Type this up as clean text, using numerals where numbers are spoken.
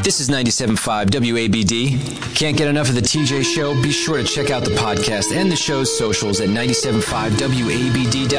This is 97.5 WABD. Can't get enough of the TJ Show? Be sure to check out the podcast and the show's socials at 97.5WABD.com.